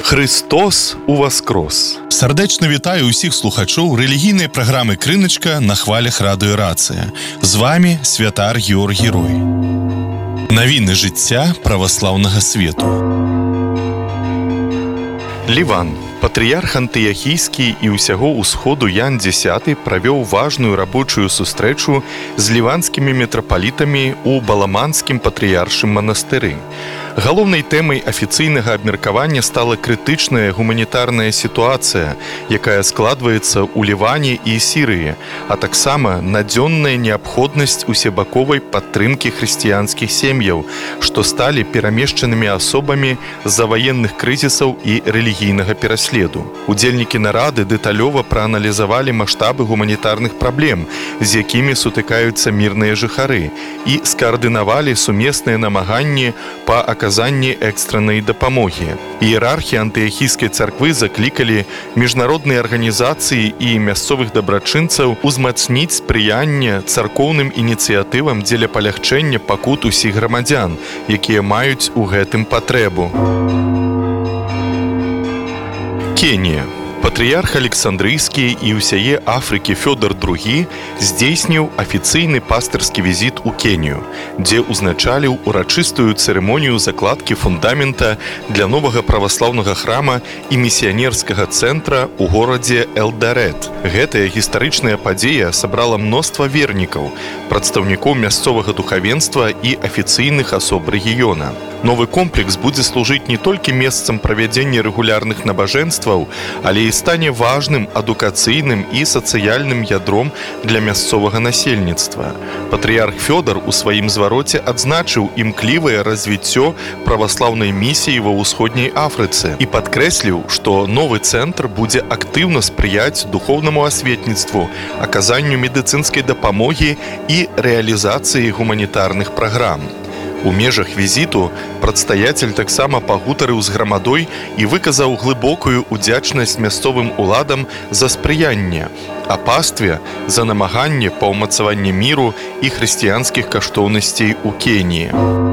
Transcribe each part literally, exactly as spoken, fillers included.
Христос уваскрос! Сардэчна вітаю ўсіх слухачоў рэлігійнай праграмы «Крыначка» на хвалях радыё «Рацыя». З вами святар Георгій Рой. Навіны жыцця праваслаўнага свету. Ліван. Патрыярх антыяхійскі і ўсяго ўсходу Ян Дзесяты правёў важную рабочую сустрэчу з ліванскімі мітрапалітамі ў Баламанскім патрыяршым манастыры. Галоўнай тэмай афіцыйнага абмеркавання стала крытычная гуманітарная сітуацыя, якая складваецца ў Ліване і Сірыі, а таксама надзённая неабходнасць усебаковай падтрымкі хрысціянскіх сем'яў, што сталі перамешчанымі асобамі з-за ваенных крызісаў і рэлігійнага пераследу. Удзельнікі нарады дэталёва прааналізавалі маштабы гуманітарных праблем, з якімі сутыкаюцца мірныя жыхары, і скаардынавалі сумесныя намаганні па аказанні экстраннай дапамогі. Іерархі антыяхійскай царквы заклікалі міжнародныя арганізацыі і мясцовых дабрачынцаў узмацніць спрыянне царкоўным ініцыятывам дзеля палягчэння пакут усіх грамадзян, якія маюць у гэтым патрэбу. Кенія. Патрыярх Александрыйскі і ўсяе Афрыкі Фёдор другі здзейсніў афіцыйны пастырскі візіт у Кенію, дзе ўзначаліў урачыстую цырымонію закладкі фундамента для новага праваслаўнага храма і місіянерскага цэнтра ў горадзе Элдарет. Гэтая гістарычная падзея сабрала мноства вернікаў, прадстаўнікоў мясцовага духавенства і афіцыйных асоб рэгіёна. Новы комплекс будзе служыць не толькі месцам правядзення рэгулярных набажэнстваў, але і стане важным адукацыйным і сацыяльным ядром для мясцовага насельніцтва. Патрыярх Фёдор у сваім звароце адзначыў імклівае развіццё праваслаўнай місіі ва ўсходняй Афрыцы і падкрэсліў, што новы цэнтр будзе актыўна спрыяць духоўнаму асветніцтву, аказанню медыцынскай дапамогі і рэалізацыі гуманітарных праграм. У межах візіту прадстаяцель таксама пагутарыў з грамадой і выказаў глыбокую удзячнасць мясцовым уладам за спрыянне, а пастве за намаганне па ўмацаванні міру і хрысціянскіх каштоўнасцей у Кеніі.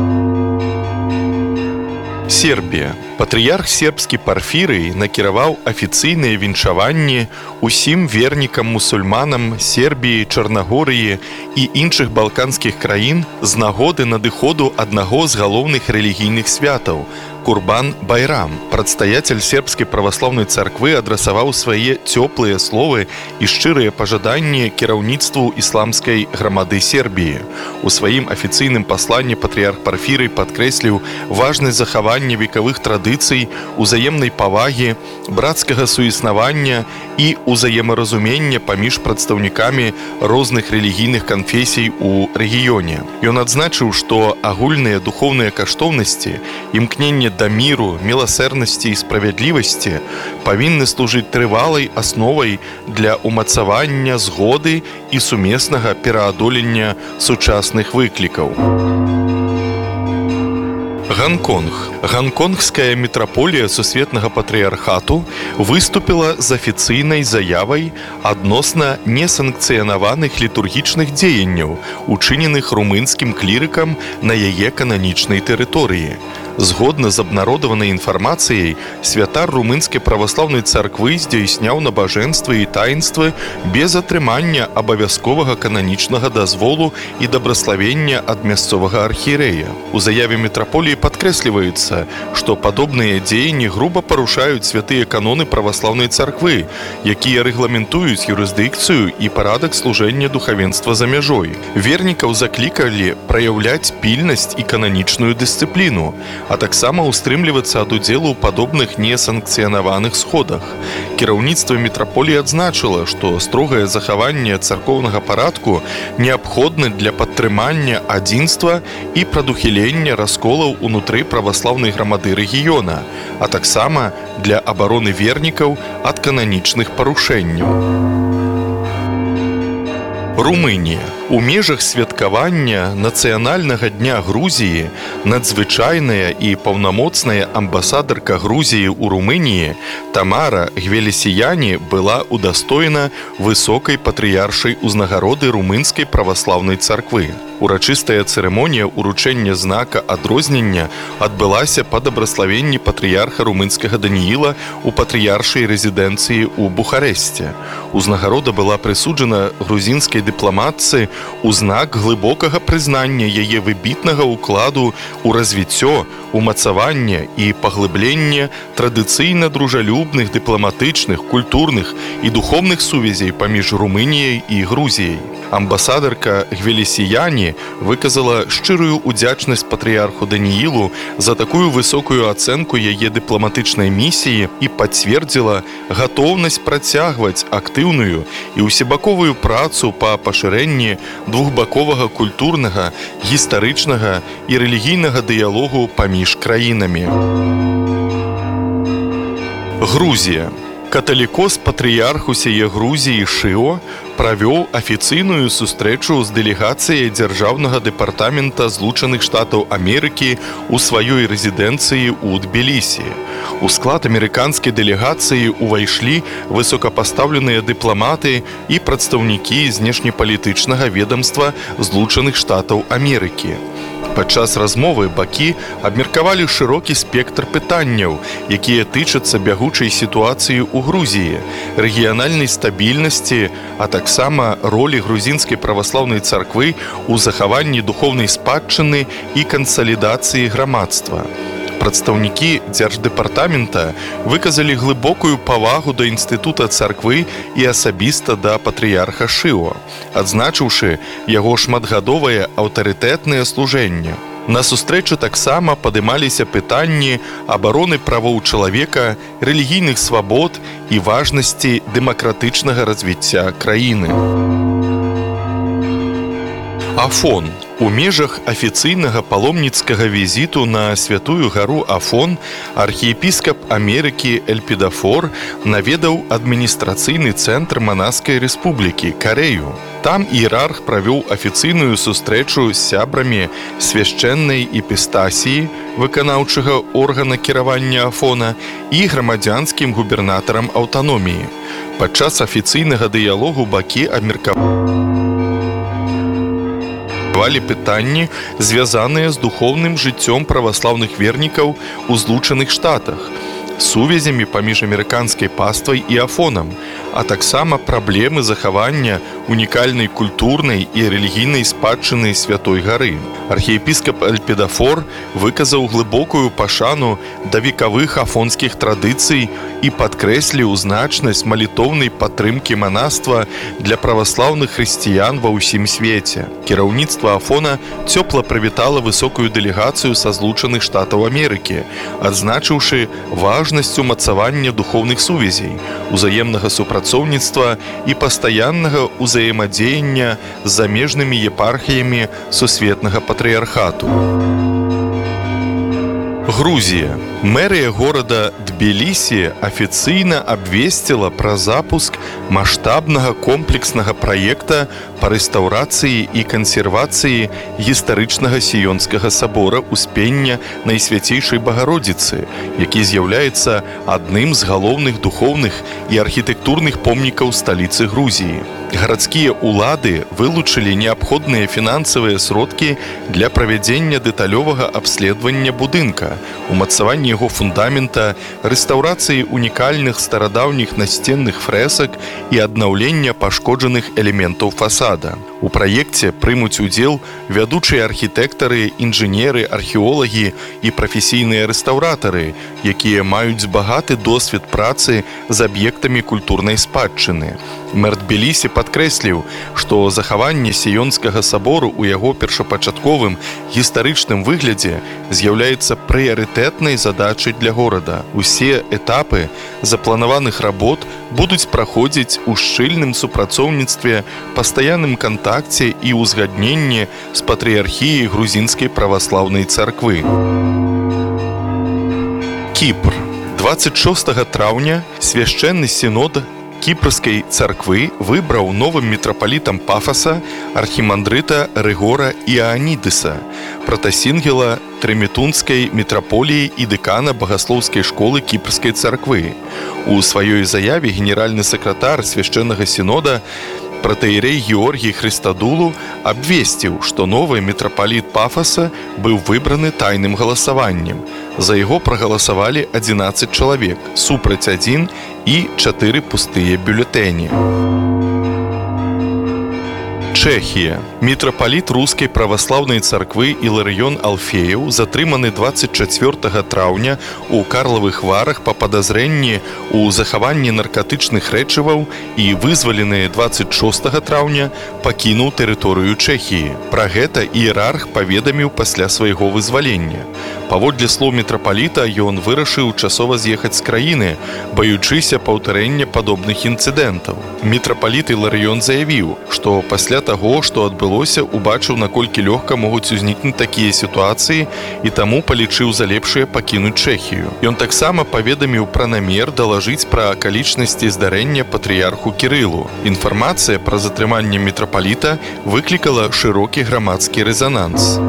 Сербія. Патрыярх сербскі Парфірый накіраваў афіцыйныя віншаванні усім вернікам-мусульманам Сербіі, Чарнагорыі і іншых балканскіх краін з нагоды надыходу аднаго з галоўных рэлігійных святаў – Курбан-Байрам. Прадстаяцель сербскай праваслаўнай царквы адрасаваў свае цёплыя словы і шчырыя пажаданні кіраўніцтву ісламскай грамады Сербіі. У сваім афіцыйным пасланні патрыярх Парфірый падкрэсліў важнасць захавання векавых традыцый, узаемнай павагі, брацкага суіснавання і ўзаемаразумення паміж прадстаўнікамі розных рэлігійных канфесій у рэгіёне. Ён адзначыў, што агульныя духоўныя каштоўнасці, імкненне да міру, міласэрнасці і справядлівасці павінны служыць трывалай асновай для ўмацавання згоды і сумеснага пераадолення сучасных выклікаў. Ганконг. Ганконгская мітраполія сусветнага патрыярхату выступіла з афіцыйнай заявай адносна несанкцыянаваных літургічных дзеянняў, учыненых румынскім клірыкам на яе кананічнай тэрыторыі. Згодна з абнародаванай інфармацыяй, святар румынскай праваслаўнай царквы здзяйсняў набажэнствы і таінствы без атрымання абавязковага кананічнага дазволу і дабраславення ад мясцовага архірэя. У заяве мітраполіі падкрэсліваецца, што падобныя дзеянні груба парушаюць святыя каноны праваслаўнай царквы, якія рэгламентуюць юрысдыкцыю і парадак служэння духавенства за мяжой. Вернікаў заклікалі праяўляць пільнасць і кананічную дысцыпліну, а таксама ўстрымлівацца ад удзелу ў падобных несанкцыянаваных сходах. Кіраўніцтва мітраполіі адзначыла, што строгае захаванне царкоўнага парадку неабходна для падтрымання адзінства і прадухілення расколаў унутры праваслаўнай грамады рэгіёна, а таксама для абароны вернікаў ад кананічных парушэнняў. Румынія. У межах святкавання нацыянальнага дня Грузіі надзвычайная і паўнамоцная амбасадарка Грузіі ў Румыніі Тамара Гвелесіяні была удастоена высокай патрыяршай узнагароды румынскай праваслаўнай царквы. Урачыстая цырымонія ўручэння знака адрознення адбылася па дабраславенні патрыярха румынскага Данііла у патрыяршай рэзідэнцыі ў Бухарэсце. Узнагарода была прысуджана грузінскай дыпламатцы у знак глыбокага прызнання яе выбітнага ўкладу ў развіццё, умацаванне і паглыбленне традыцыйна дружалюбных, дыпламатычных, культурных і духоўных сувязей паміж Румыніяй і Грузіяй. Амбасадарка Гвелесіяні выказала шчырую ўдзячнасць патрыярху Даніілу за такую высокую ацэнку яе дыпламатычнай місіі і пацвердзіла гатоўнасць працягваць актыўную і ўсебаковую працу па пашырэнні двухбаковага культурнага, гістарычнага і рэлігійнага дыялогу паміж краінамі. Грузія. Каталікос патрыярх усяе Грузіі Шыо правёў афіцыйную сустрэчу з дэлегацыяй дзяржаўнага дэпартамента Злучаных Штатаў Амерыкі ў сваёй рэзідэнцыі ў Тбілісі. У склад амерыканскай дэлегацыі ўвайшлі высокапастаўленыя дыпламаты і прадстаўнікі знешнепалітычнага ведамства Злучаных Штатаў Амерыкі. Падчас размовы бакі абмеркавалі шырокі спектр пытанняў, якія тычацца бягучай сітуацыі ў Грузіі, рэгіянальнай стабільнасці, а таксама ролі грузінскай праваслаўнай царквы ў захаванні духоўнай спадчыны і кансалідацыі грамадства. Прадстаўнікі дзярждэпартамента выказалі глыбокую павагу да інстытута царквы і асабіста да патрыярха Шыо, адзначыўшы яго шматгадовае аўтарытэтнае служэнне. На сустрэчы таксама падымаліся пытанні абароны правоў чалавека, рэлігійных свабод і важнасці дэмакратычнага развіцця краіны. Афон. У межах афіцыйнага паломніцкага візіту на святую гару Афон архіепіскап Амерыкі Эльпідафор наведаў адміністрацыйны цэнтр Манаскай рэспублікі, Карэю. Там іерарх правёў афіцыйную сустрэчу з сябрамі свяшчэннай эпістасіі, выканаўчага органа кіравання Афона, і грамадзянскім губернатарам аўтаноміі. Падчас афіцыйнага дыялогу бакі абмеркавалі пытанні, звязаныя з духоўным жыццём праваслаўных вернікаў у Злучаных Штатах, сувязямі паміж амерыканскай паствай і Афонам, а таксама праблемы захавання унікальнай культурнай і рэлігійнай спадчыны Святой гары. Архіепіскап Эльпідафор выказаў глыбокую пашану да векавых афонскіх традыцый і падкрэсліў значнасць малітоўнай падтрымкі манаства для праваслаўных хрысціян ва ўсім свеце. Кіраўніцтва Афона цёпла прывітала высокую дэлегацыю са Злучаных Штатаў Амерыкі, адзначыўшы важнасць умацавання духоўных сувязей, узаемнага супрацоўніцтва і пастаяннага ўзаемадзеяння з замежнымі епархіямі сусветнага патрыярхату. Грузія. Мэрыя горада Тбілісі афіцыйна абвесціла пра запуск маштабнага комплекснага праекта па рэстаўрацыі і кансервацыі гістарычнага Сіёнскага сабора Успення Найсвяцейшай Багародзіцы, які з'яўляецца адным з галоўных духоўных і архітэктурных помнікаў сталіцы Грузіі. Гарадскія ўлады вылучылі неабходныя фінансавыя сродкі для правядзення дэталёвага абследавання будынка, умацавання яго фундамента, рэстаўрацыі унікальных старадаўніх насценных фрэсак і аднаўлення пашкоджаных элементаў фасада. У праекце прымуць удзел вядучыя архітэктары, інжынеры, археолагі і прафесійныя рэстаўратары, якія маюць багаты досвед працы з аб'ектамі культурнай спадчыны. Мэр Тбілісі падкрэсліў, што захаванне Сіёнскага сабору ў яго першапачатковым гістарычным выглядзе з'яўляецца прыярытэтнай задачай для горада. Усе этапы запланаваных работ будуць праходзіць у шчыльным супрацоўніцтве, пастаянным кантакце і ўзгадненні з патрыярхіяй грузінскай праваслаўнай царквы. Кіпр. дваццаць шостага траўня свяшчэнны сінод кіпрскай царквы выбраў новым мітрапалітам Пафаса архімандрыта Рыгора Іанідыса, пратасінгела Трэмітунскай мітраполіі і дэкана багаслоўскай школы кіпрскай царквы. У сваёй заяве генеральны сакратар свяшчэннага сінода пратэірэй Георгій Хрыстадулу абвесціў, што новы мітрапаліт Пафаса быў выбраны тайным галасаваннем. За яго прагаласавалі адзінаццаць чалавек, супраць адзін і чатыры пустыя бюлетэні. Чэхія. Мітрапаліт рускай праваслаўнай царквы Іларыён Алфеяў затрыманы дваццаць чацвёртага траўня ў Карлавых Варах па падазрэнні ў захаванні наркатычных рэчываў і вызвалены дваццаць шостага траўня пакінуў тэрыторыю Чэхіі. Пра гэта іерарх паведаміў пасля свайго вызвалення. Паводле слоў мітрапаліта, ён вырашыў часова з'ехаць з краіны, баючыся паўтарэння падобных інцыдэнтаў. Мітрапаліт Іларыён заявіў, што пасля таго, што адбылося, убачыў, наколькі лёгка могуць узнікнуць такія сітуацыі і таму палічыў за лепшае пакінуць Чэхію. Ён таксама паведаміў пра намер далажыць пра акалічнасці здарэння патрыярху Кірылу. Інфармацыя пра затрыманне мітрапаліта выклікала шырокі грамадскі рэзананс.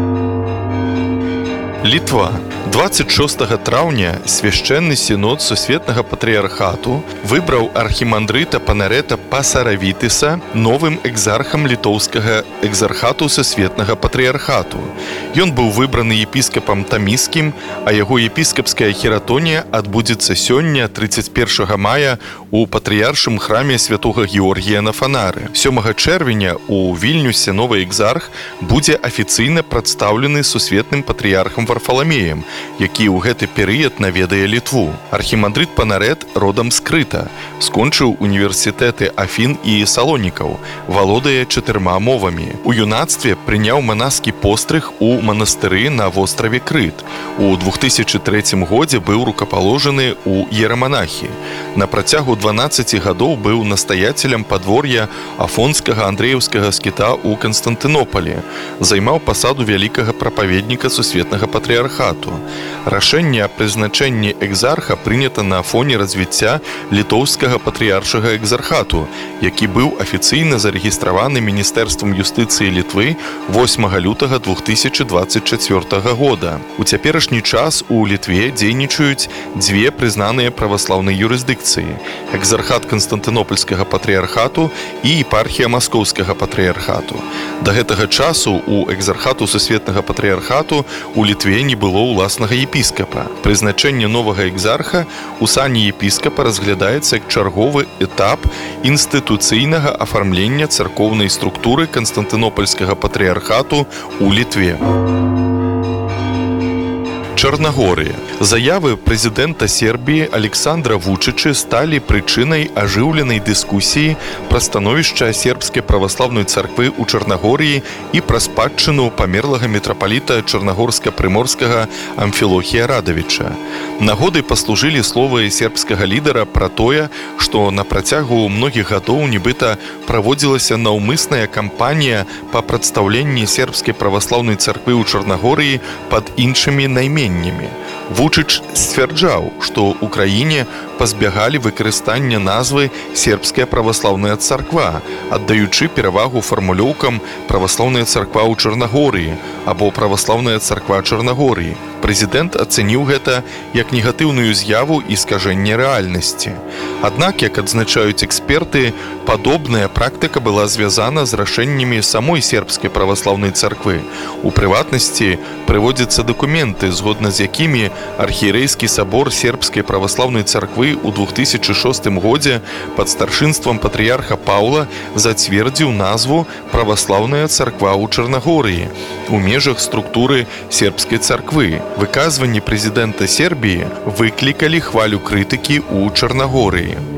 Літва. дваццаць шостага траўня свяшчэнны сінод Сусветнага патрыярхату выбраў архімандрыта Панарэта Пасаравітыса новым экзархам літоўскага экзархату Сусветнага патрыярхату. Ён быў выбраны епіскапам Таміскім, а яго епіскапская хіратонія адбудзецца сёння, трыццаць першага мая, у патрыяршым храме святога Георгія на Фанары. сёмага чэрвеня у Вільнюсе новы экзарх будзе афіцыйна прадстаўлены сусветным патрыярхам Варфаламеем, які ў гэты перыяд наведае Літву. Архімандрыт Панарэт родам з Крыта, скончыў універсітэты Афін і Салонікаў, валодае чатырма мовамі. У юнацтве прыняў манаскі пострыг у манастыры на востраве Крыт. У двух тысячы трэцім годзе быў рукапаложаны ў ераманахі. На працягу дванаццаці гадоў быў настаяцелем падвор'я афонскага андрэеўскага скіта ў Канстантынополі. Займаў пасаду вялікага прапаведніка Сусветнага патрыярхату. Рашэнне аб прызначэнні экзарха прынята на фоне развіцця літоўскага патрыяршага экзархату, які быў афіцыйна зарэгістраваны Міністэрствам юстыцыі Літвы восьмага лютага двух тысячы дваццаць чацвёртага года. У цяперашні час у Літве дзейнічаюць дзве прызнаныя праваслаўнай юрысдыкцыі – экзархат Канстантынопольскага патрыярхату і епархія Маскоўскага патрыярхату. Да гэтага часу у экзархату Сусветнага патрыярхату у Літве не было ўласнага епіскапа. Прызначэнне новага экзарха у сані епіскапа разглядаецца як чарговы этап інстытуцыйнага афармлення царкоўнай структуры Канстантынопольскага патрыярхату у Літве. Чарнагорыя. Заявы прэзідэнта Сербіі Александра Вучычы сталі прычынай ажыўленай дыскусіі пра становішча сербскай праваслаўнай царквы ў Чарнагорыі і пра спадчыну памерлага мітрапаліта чарнагорска-прыморскага Амфілохія Радавіча. Нагодай паслужылі словы сербскага лідара пра тое, што на працягу многіх гадоў нібыта праводзілася наўмысная кампанія па прадстаўленні сербскай праваслаўнай царквы ў Чарнагорыі пад іншымі найменнямі. Вучыч сцвярджаў, што ў краіне пазбягалі выкарыстання назвы сербская праваслаўная царква, аддаючы перавагу фармулёўкам праваслаўная царква ў Чарнагорыі або праваслаўная царква Чарнагорыі. Прэзідэнт ацэніў гэта як негатыўную з'яву і скажэнне рэальнасці. Аднак, як адзначаюць эксперты, падобная практыка была звязана з рашэннямі самой сербскай праваслаўнай царквы. У прыватнасці прыводзяцца дакументы, згодна з якімі архієрэйскі сабор сербскай праваслаўнай царквы ў двух тысячы шостым годзе пад старшынствам патрыярха Паўла зацвердзіў назву «Праваслаўная царква ў Чарнагорыі» у межах структуры сербскай царквы. Выказванні прэзідэнта Сербіі выклікалі хвалю крытыкі ў Чарнагорыі.